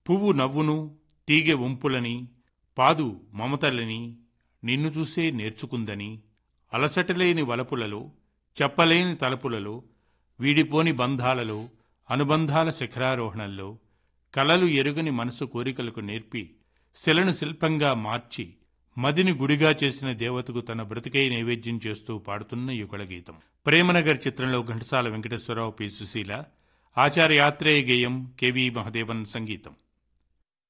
పువ్వు నవ్వును తీగె వంపులని పాదు మమతలని నిన్ను చూసే నేర్చుకుందని అలసటలేని వలపులలో చెప్పలేని తలపులలో వీడిపోని బంధాలలో అనుబంధాల శిఖరారోహణంలో కలలు ఎరుగని మనసు కోరికలకు నేర్పి శిలను శిల్పంగా మార్చి మదిని గుడిగా చేసిన దేవతకు తన బ్రతికై నైవేద్యం చేస్తూ పాడుతున్న యుగళ గీతం. ప్రేమనగర్ చిత్రంలో ఘంటసాల వెంకటేశ్వరరావు, పి. సుశీల, ఆచార్య ఆత్రేయ గేయం, కెవి మహదేవన్ సంగీతం.